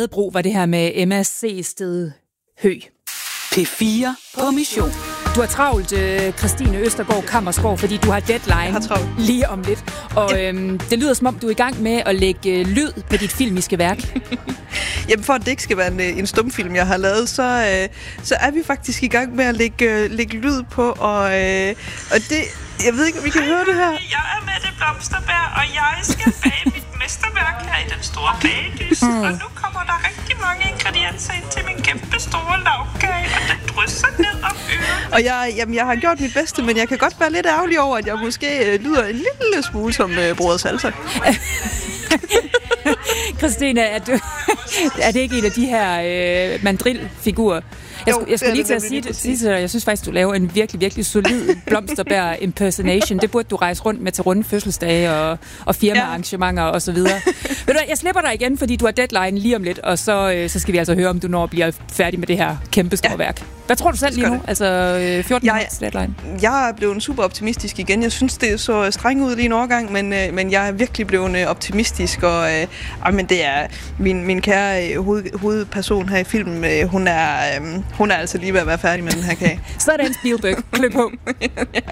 Gadebro var det her med Emma C. Sted Hø. P4 på mission. Du har travlt, Christine Østergaard Kammersgaard, fordi du har deadline lige om lidt. Og det lyder som om, du er i gang med at lægge lyd på dit filmiske værk. Jamen for at det ikke skal være en stumfilm, jeg har lavet, så er vi faktisk i gang med at lægge lyd på, og det... Jeg ved ikke, om vi kan høre det her. Jeg er Mette Blomsterberg, og jeg skal bage mit mesterværk her i den store bagdyst. Og nu kommer der rigtig mange ingredienser ind til min kæmpe store lavkage, og den drysser ned om øret. Og jeg har gjort mit bedste, men jeg kan godt være lidt ærgerlig over, at jeg måske lyder en lille smule som Broder Salsa. Christine, er det ikke en af de her mandrilfigurer? Jeg skulle lige til at sige til dig, jeg synes faktisk, du laver en virkelig, virkelig solid Blomsterberg impersonation. Det burde du rejse rundt med til runde fødselsdage og firmaarrangementer og så videre. Ved du, jeg slipper dig igen, fordi du har deadline lige om lidt, og så skal vi altså høre, om du når bliver færdig med det her kæmpe store værk. Hvad tror du selv lige nu? Altså 14 minutters deadline. Jeg er blevet super optimistisk igen. Jeg synes, det er så strengt ud lige en overgang, men jeg er virkelig blevet optimistisk, og men det er min kære hovedperson her i filmen. Hun er altså lige ved at være færdig med den her kage. Så er det en Spielberg. Klø på.